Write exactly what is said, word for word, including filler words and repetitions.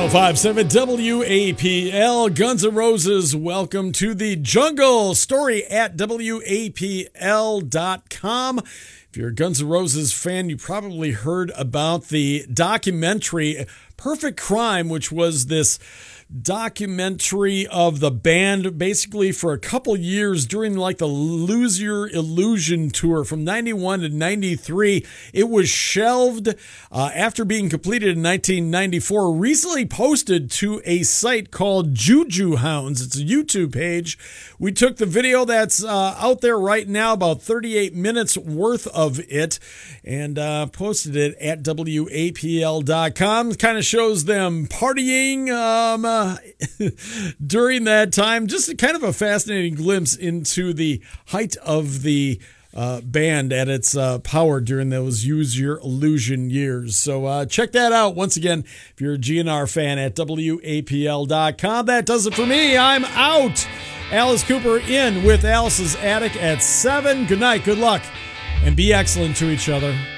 oh five seven W A P L, Guns N' Roses, welcome to the jungle. Story at W A P L dot com. If you're a Guns N' Roses fan, you probably heard about the documentary Perfect Crime, which was this documentary of the band basically for a couple years during like the Lose Your Illusion tour from ninety-one to ninety-three. It was shelved uh, after being completed in nineteen ninety-four, recently posted to a site called Juju Hounds. It's a YouTube page. We took the video that's uh, out there right now, about thirty-eight minutes worth of it, and uh, posted it at W A P L dot com. Kind of shows them partying um, uh, during that time. Just a kind of a fascinating glimpse into the height of the uh, band at its uh, power during those Use Your Illusion years. So uh, check that out. Once again, if you're a G N R fan, at W A P L dot com. That does it for me. I'm out. Alice Cooper in with Alice's Attic at seven. Good night, good luck, and be excellent to each other.